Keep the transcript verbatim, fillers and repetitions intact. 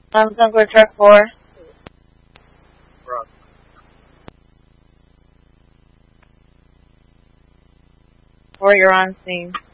Um, Suncore truck four. Four, you're on scene.